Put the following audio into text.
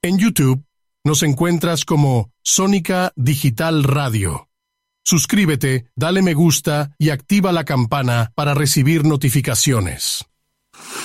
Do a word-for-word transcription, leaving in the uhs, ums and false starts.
En YouTube nos encuentras como Sónica Digital Radio. Suscríbete, dale me gusta y activa la campana para recibir notificaciones.